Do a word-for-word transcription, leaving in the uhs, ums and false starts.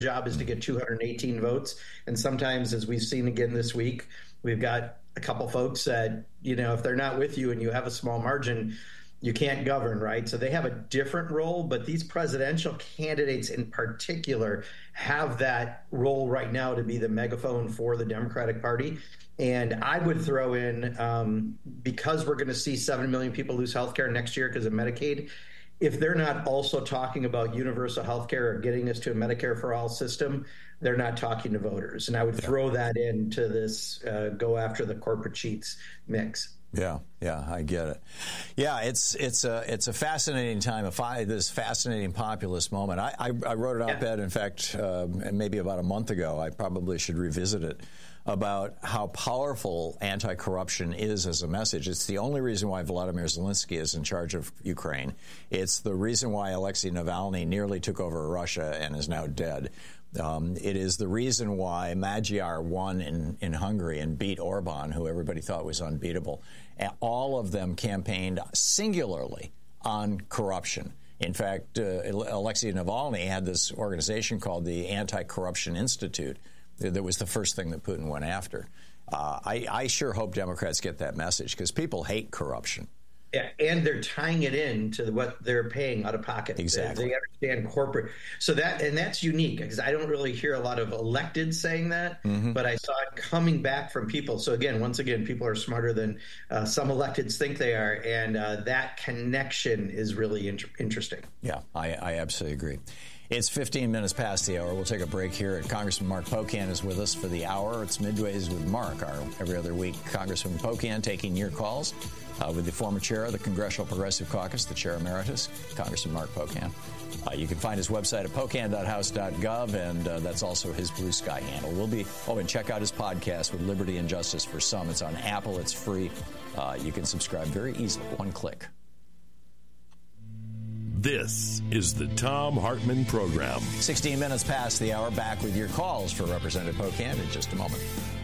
job is to get two hundred eighteen votes. And sometimes, as we've seen again this week, we've got a couple folks that, you know, if they're not with you and you have a small margin, you can't govern, right? So they have a different role, but these presidential candidates in particular have that role right now to be the megaphone for the Democratic Party. And I would throw in, um, because we're going to see seven million people lose health care next year because of Medicaid, if they're not also talking about universal health care or getting us to a Medicare for all system, they're not talking to voters. And I would throw that into this uh, go after the corporate cheats mix. Yeah, yeah, I get it. Yeah, it's it's a it's a fascinating time. If I this fascinating populist moment, I I, I wrote an op-ed, in fact, uh, maybe about a month ago. I probably should revisit it, about how powerful anti-corruption is as a message. It's the only reason why Vladimir Zelensky is in charge of Ukraine. It's the reason why Alexei Navalny nearly took over Russia and is now dead. Um, it is the reason why Magyar won in, in Hungary and beat Orban, who everybody thought was unbeatable. And all of them campaigned singularly on corruption. In fact, uh, Alexei Navalny had this organization called the Anti-Corruption Institute. That was the first thing that Putin went after. Uh, I, I sure hope Democrats get that message, because people hate corruption. Yeah, and they're tying it in to what they're paying out of pocket. Exactly. They, they understand corporate. So that, and that's unique, because I don't really hear a lot of electeds saying that, mm-hmm. but I saw it coming back from people. So again, once again, people are smarter than uh, some electeds think they are, and uh, that connection is really in- interesting. Yeah, I, I absolutely agree. It's fifteen minutes past the hour. We'll take a break here. Congressman Mark Pocan is with us for the hour. It's Midways with Mark, our every other week. Congressman Pocan taking your calls uh, with the former chair of the Congressional Progressive Caucus, the chair emeritus, Congressman Mark Pocan. Uh, you can find his website at pocan dot house dot gov, and uh, that's also his Blue Sky handle. We'll be, oh, and check out his podcast with Liberty and Justice for Some. It's on Apple. It's free. Uh, you can subscribe very easily, one click. This is the Thom Hartmann Program. sixteen minutes past the hour. Back with your calls for Representative Pocan in just a moment.